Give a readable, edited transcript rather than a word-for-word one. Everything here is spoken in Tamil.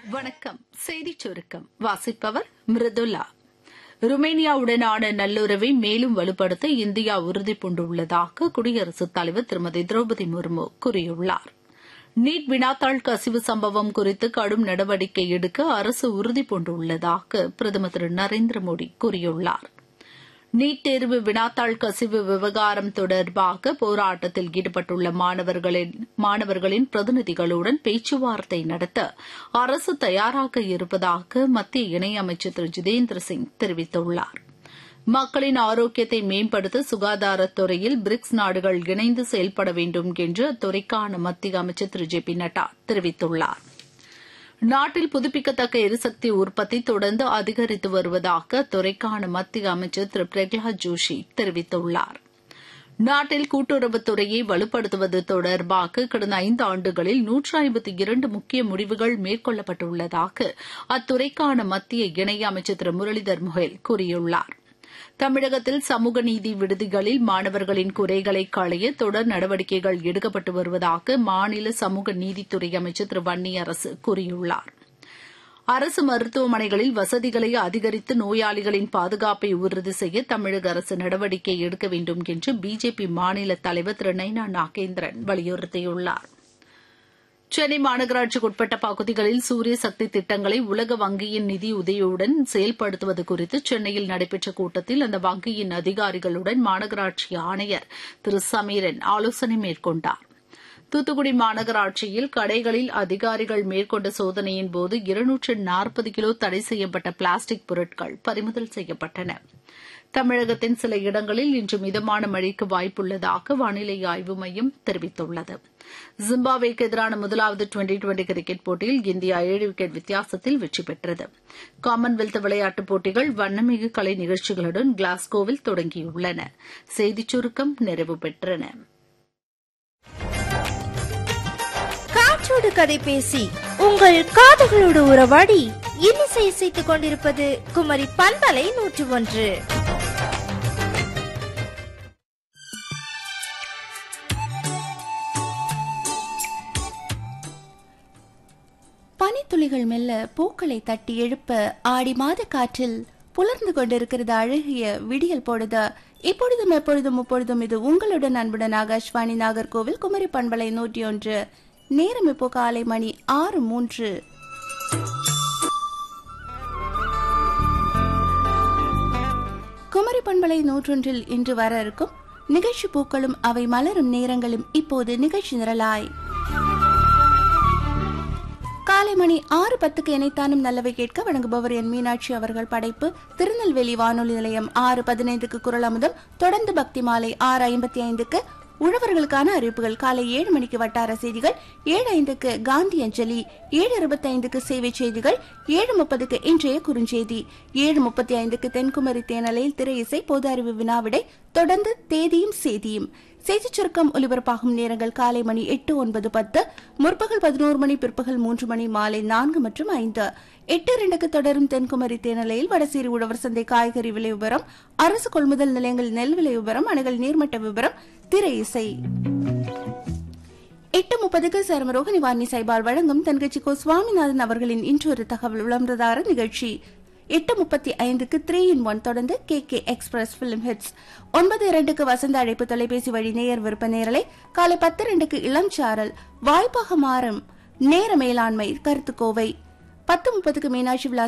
வணக்கம். செய்திச் சுருக்கம் வாசிப்பவர் மிருதுலா. ருமேனியாவுடனான நல்லுறவை மேலும் வலுப்படுத்த இந்தியா உறுதிபூண்டுள்ளதாக குடியரசுத் தலைவர் திருமதி திரௌபதி முர்மு கூறியுள்ளார். நீட் வினாத்தாள் கசிவு சம்பவம் குறித்து கடும் நடவடிக்கை எடுக்க அரசு உறுதிபூண்டுள்ளதாக பிரதமர் திரு நரேந்திர மோடி கூறியுள்ளார். நீட் தேர்வு வினாத்தாள் கசிவு விவகாரம் தொடர்பாக போராட்டத்தில் ஈடுபட்டுள்ள மாணவர்களின் பிரதிநிதிகளுடன் பேச்சுவார்த்தை நடத்த அரசு தயாராக இருப்பதாக மத்திய இணையமைச்சர் திரு ஜிதேந்திர சிங் தெரிவித்துள்ளார். மக்களின் ஆரோக்கியத்தை மேம்படுத்த சுகாதாரத்துறையில் பிரிக்ஸ் நாடுகள் இணைந்து செயல்பட வேண்டும் என்று அத்துறைக்கான மத்திய அமைச்சர் திரு ஜே பி நட்டா தெரிவித்துள்ளார். நாட்டில் புதுப்பிக்கத்தக்க எரிசக்தி உற்பத்தி தொடர்ந்து அதிகரித்து வருவதாக அத்துறைக்கான மத்திய அமைச்சர் திரு பிரகலாத் ஜோஷி தெரிவித்துள்ளார். நாட்டில் கூட்டுறவுத்துறையை வலுப்படுத்துவது தொடர்பாக கடந்த 5 ஆண்டுகளில் 152 முக்கிய முடிவுகள் மேற்கொள்ளப்பட்டுள்ளதாக அத்துறைக்கான மத்திய இணையமைச்சர் திரு முரளிதர் மொஹல் கூறியுள்ளார். தமிழகத்தில் சமூக நீதி விடுதிகளில் மாணவர்களின் குறைகளை களைய தொடர் நடவடிக்கைகள் எடுக்கப்பட்டு வருவதாக மாநில சமூக நீதித்துறை அமைச்சர் திரு வன்னியரசு கூறியுள்ளார். அரசு மருத்துவமனைகளில் வசதிகளை அதிகரித்து நோயாளிகளின் பாதுகாப்பை உறுதி செய்ய தமிழக அரசு நடவடிக்கை எடுக்க வேண்டும் என்று பிஜேபி மாநில தலைவர் திரு நைனா நாகேந்திரன் வலியுறுத்தியுள்ளார். சென்னை மாநகராட்சிக்குட்பட்ட பகுதிகளில் சூரிய சக்தி திட்டங்களை உலக வங்கியின் நிதியுதவியுடன் செயல்படுத்துவது குறித்து சென்னையில் நடைபெற்ற கூட்டத்தில் அந்த வங்கியின் அதிகாரிகளுடன் மாநகராட்சி ஆணையர் திரு சமீரன் ஆலோசனை மேற்கொண்டார். தூத்துக்குடி மாநகராட்சியில் கடைகளில் அதிகாரிகள் மேற்கொண்ட சோதனையின்போது 240 கிலோ தடை செய்யப்பட்ட பிளாஸ்டிக் பொருட்கள் பறிமுதல் செய்யப்பட்டன. தமிழகத்தின் சில இடங்களில் இன்று மிதமான மழைக்கு வாய்ப்புள்ளதாக வானிலை ஆய்வு மையம் தெரிவித்துள்ளது. ஜிம்பாப்வேக்கு எதிரான முதலாவது டுவெண்டி கிரிக்கெட் போட்டியில் இந்தியா 7 விக்கெட் வித்தியாசத்தில் வெற்றி பெற்றது. காமன்வெல்த் விளையாட்டுப் போட்டிகள் வண்ணமிகு கலை நிகழ்ச்சிகளுடன் கிளாஸ்கோவில் தொடங்கியுள்ளன. செய்திச் சுருக்கம் நிறைவு பெற்றன. காற்றோடு கதை பேசி உங்கள் காதுகளோடு உறவாடி இன்னிசை இசைத்துக் கொண்டிருப்பது குமரி பண்பலை 101. பனித்துளிகள் மெல்ல பூக்களை தட்டி எழுப்ப ஆடி மாத காற்றில் புலர்ந்து கொண்டிருக்கிறது அழகிய விடியல் பொழுது. இப்பொழுதும் எப்பொழுதும் முப்பொழுதும் இது உங்களுடன் அன்புடன் ஆகாஷ்வாணி நாகர்கோவில் குமரி பண்பலை 101. நேரம் இப்போ காலை மணி 6:03. குமரி பண்பலை 101 இன்று வர இருக்கும் நிகழ்ச்சி பூக்களும் அவை மலரும் நேரங்களும் இப்போது நிகழ்ச்சி நிரலாய். காலை மணி 6:10 இணைத்தானும் நல்லவை கேட்க வழங்குபவர் என் மீனாட்சி அவர்கள் படைப்பு. திருநெல்வேலி வானொலி நிலையம் 6:15 குரல் அமுதம், தொடர்ந்து பக்தி மாலை 6:55 உழவர்களுக்கான அறிவிப்புகள். காலை 7 மணிக்கு வட்டார செய்திகள், 7:05 காந்தி அஞ்சலி, 7:25 சேவை செய்திகள், 7:30 இன்றைய குறுஞ்செய்தி, 7:35 தென்குமரி தேனலையில் திரை இசை, பொது அறிவு வினாவிடை, தொடர்ந்து தேதியும் செய்தியும். செய்திச் சுருக்கம் ஒலிபரப்பாகும் நேரங்கள் காலை மணி 8, 9, 10, முற்பகல் 11 மணி, பிற்பகல் 3 மணி, மாலை 4 மற்றும் 5. 8:02 தொடரும் தென்குமரி தேனலையில் வடசேரி உழவர் சந்தை காய்கறி விலை விவரம், அரசு கொள்முதல் நிலையங்கள் நெல் விலை விவரம், அணுகல் நீர்மட்ட விவரம், திரை இசை. 8:30 சருமரோக நிவாரணி சைபால் வழங்கும் தென்கட்சி கோ சுவாமிநாதன் அவர்களின் இன்றொரு தகவல் விளம்பரதார நிகழ்ச்சி. 8:35 3-in-1 தொடர்ந்து கே எக்ஸ்பிரஸ் பிலிம் ஹிட்ஸ். 9:02 வசந்த அழைப்பு தொலைபேசி வழி நேயர் விருப்ப நேரலை. காலை 10:02 இளம் சாரல், வாய்ப்பாக மாறும் நேர மேலாண்மை கருத்துக்கோவை. 10:30 மீனாட்சி விழா